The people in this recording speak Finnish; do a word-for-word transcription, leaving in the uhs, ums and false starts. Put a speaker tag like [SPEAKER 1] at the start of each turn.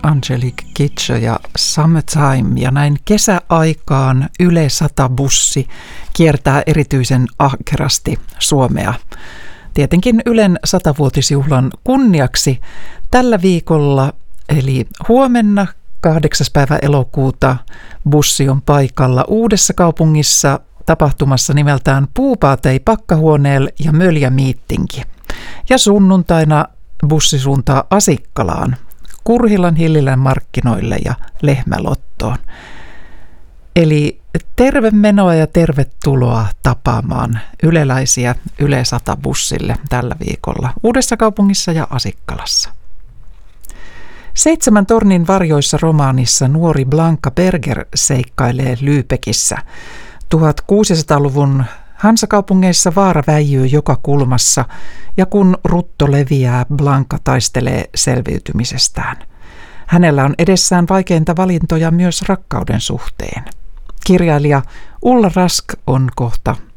[SPEAKER 1] Angelique Kidjo ja Summertime, ja näin kesäaikaan Yle sata-bussi kiertää erityisen ahkerasti Suomea. Tietenkin Ylen satavuotisjuhlan kunniaksi tällä viikolla, eli huomenna kahdeksas päivä elokuuta, bussi on paikalla Uudessakaupungissa tapahtumassa nimeltään Puupaatei Pakkahuoneel ja Möljä Miittinki. Ja sunnuntaina bussi suuntaa Asikkalaan, Kurhilan Hillilän markkinoille ja Lehmälottoon. Eli terve menoa ja tervetuloa tapaamaan yleläisiä Yle sata-bussille tällä viikolla Uudessakaupungissa ja Asikkalassa. Seitsemän tornin varjoissa romaanissa nuori Blanka Berger seikkailee Lübeckissä. tuhatkuusisataaluvun Hansakaupungeissa vaara väijyy joka kulmassa, ja kun rutto leviää, Blanka taistelee selviytymisestään. Hänellä on edessään vaikeinta valintoja myös rakkauden suhteen. Kirjailija Ulla Rask on kohta